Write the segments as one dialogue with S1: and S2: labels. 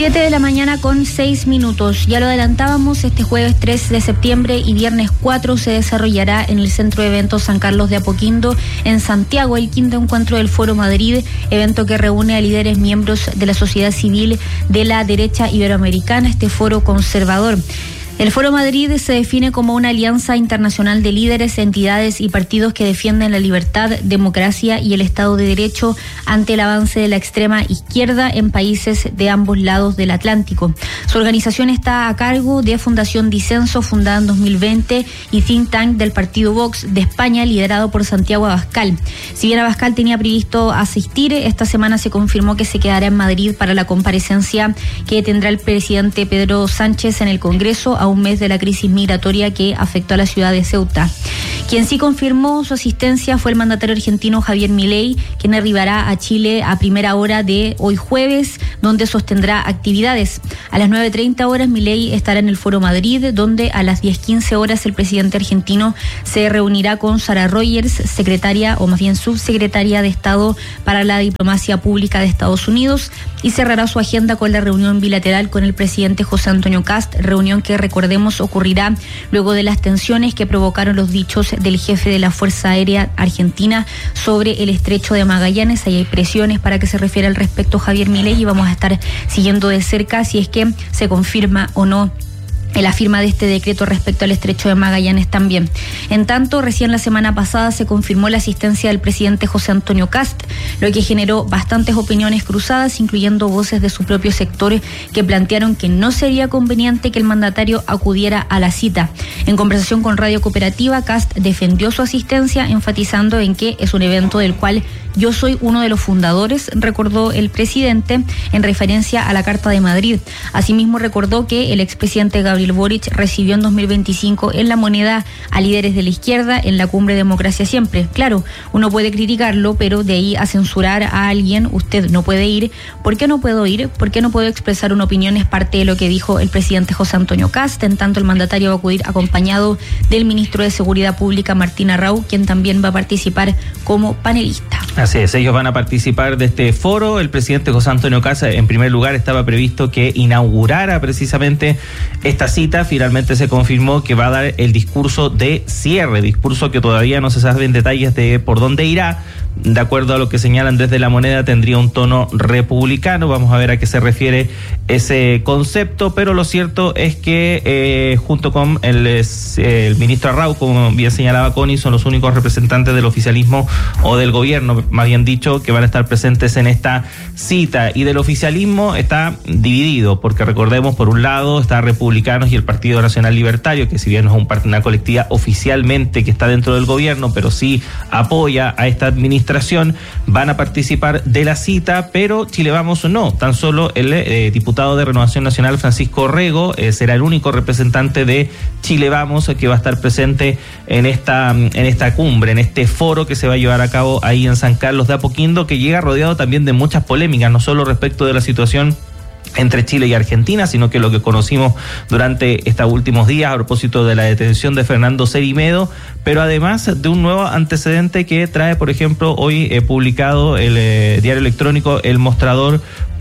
S1: 7:06 a.m. Ya lo adelantábamos, este jueves 3 de septiembre y viernes 4 se desarrollará en el Centro de Eventos San Carlos de Apoquindo, en Santiago, el quinto encuentro del Foro Madrid, evento que reúne a líderes miembros de la sociedad civil de la derecha iberoamericana, este foro conservador. El Foro Madrid se define como una alianza internacional de líderes, entidades y partidos que defienden la libertad, democracia y el Estado de Derecho ante el avance de la extrema izquierda en países de ambos lados del Atlántico. Su organización está a cargo de Fundación Disenso, fundada en 2020, y Think Tank del Partido Vox de España, liderado por Santiago Abascal. Si bien Abascal tenía previsto asistir, esta semana se confirmó que se quedará en Madrid para la comparecencia que tendrá el presidente Pedro Sánchez en el Congreso a un mes de la crisis migratoria que afectó a la ciudad de Ceuta. Quien sí confirmó su asistencia fue el mandatario argentino Javier Milei, quien arribará a Chile a primera hora de hoy jueves, donde sostendrá actividades. A las 9:30 horas Milei estará en el Foro Madrid, donde a las 10:15 horas el presidente argentino se reunirá con Sarah Rogers, secretaria o más bien subsecretaria de Estado para la Diplomacia Pública de Estados Unidos, y cerrará su agenda con la reunión bilateral con el presidente José Antonio Kast, reunión que recordemos ocurrirá luego de las tensiones que provocaron los dichos del jefe de la Fuerza Aérea Argentina sobre el estrecho de Magallanes. Ahí hay presiones para que se refiera al respecto Javier Milei, y vamos a estar siguiendo de cerca si es que se confirma o no la firma de este decreto respecto al estrecho de Magallanes también. En tanto, recién la semana pasada se confirmó la asistencia del presidente José Antonio Kast, lo que generó bastantes opiniones cruzadas, incluyendo voces de su propio sector que plantearon que no sería conveniente que el mandatario acudiera a la cita. En conversación con Radio Cooperativa, Kast defendió su asistencia, enfatizando en que es un evento del cual yo soy uno de los fundadores, recordó el presidente en referencia a la Carta de Madrid. Asimismo, recordó que el expresidente Gabriel Boric recibió en 2025 en La Moneda a líderes de la izquierda en la cumbre Democracia Siempre. Claro, uno puede criticarlo, pero de ahí a censurar a alguien, usted no puede ir. ¿Por qué no puedo ir? ¿Por qué no puedo expresar una opinión? Es parte de lo que dijo el presidente José Antonio Kast. En tanto, el mandatario va a acudir acompañado del ministro de Seguridad Pública, Martín Arrau, quien también va a participar como panelista.
S2: Así es, ellos van a participar de este foro. El presidente José Antonio Kast, en primer lugar, estaba previsto que inaugurara precisamente esta cita. Finalmente se confirmó que va a dar el discurso de cierre, discurso que todavía no se saben detalles de por dónde irá. De acuerdo a lo que señalan desde La Moneda, tendría un tono republicano. Vamos a ver a qué se refiere ese concepto, pero lo cierto es que junto con el ministro Arrau, como bien señalaba Connie, son los únicos representantes del oficialismo o del gobierno, más bien dicho, que van a estar presentes en esta cita. Y del oficialismo está dividido, porque recordemos, por un lado está Republicanos y el Partido Nacional Libertario, que si bien no es una colectiva oficialmente que está dentro del gobierno, pero sí apoya a esta administración, van a participar de la cita, pero Chile Vamos no. Tan solo el diputado de Renovación Nacional, Francisco Rego, será el único representante de Chile Vamos que va a estar presente en esta cumbre, en este foro que se va a llevar a cabo ahí en San Carlos de Apoquindo, que llega rodeado también de muchas polémicas, no solo respecto de la situación entre Chile y Argentina, sino que lo que conocimos durante estos últimos días a propósito de la detención de Fernando Cerimedo, pero además de un nuevo antecedente que trae, por ejemplo, hoy publicado el diario electrónico El Mostrador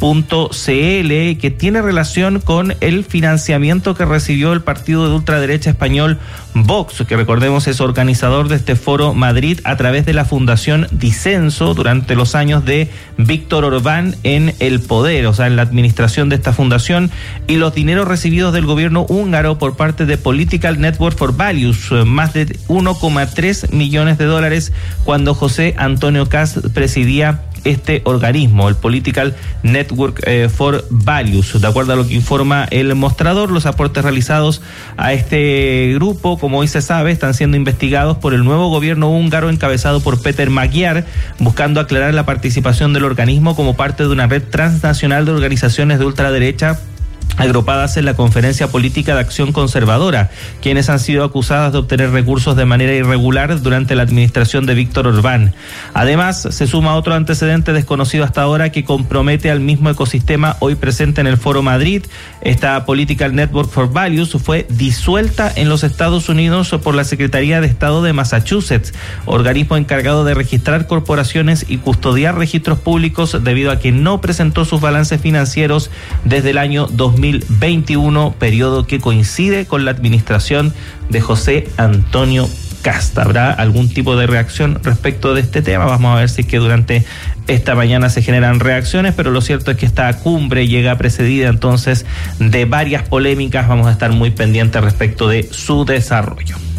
S2: .cl, que tiene relación con el financiamiento que recibió el partido de ultraderecha español Vox, que recordemos es organizador de este Foro Madrid a través de la Fundación Disenso durante los años de Víctor Orbán en el poder, o sea, en la administración de esta fundación, y los dineros recibidos del gobierno húngaro por parte de Political Network for Values, más de 1,3 millones de dólares, cuando José Antonio Kast presidía este organismo, el Political Network for Values. De acuerdo a lo que informa El Mostrador, los aportes realizados a este grupo, como hoy se sabe, están siendo investigados por el nuevo gobierno húngaro encabezado por Péter Magyar, buscando aclarar la participación del organismo como parte de una red transnacional de organizaciones de ultraderecha agrupadas en la Conferencia Política de Acción Conservadora, quienes han sido acusadas de obtener recursos de manera irregular durante la administración de Víctor Orbán. Además, se suma otro antecedente desconocido hasta ahora que compromete al mismo ecosistema hoy presente en el Foro Madrid. Esta Political Network for Values fue disuelta en los Estados Unidos por la Secretaría de Estado de Massachusetts, organismo encargado de registrar corporaciones y custodiar registros públicos debido a que no presentó sus balances financieros desde el año 2021, periodo que coincide con la administración de José Antonio Kast. ¿Habrá algún tipo de reacción respecto de este tema? Vamos a ver si es que durante esta mañana se generan reacciones, pero lo cierto es que esta cumbre llega precedida entonces de varias polémicas. Vamos a estar muy pendientes respecto de su desarrollo.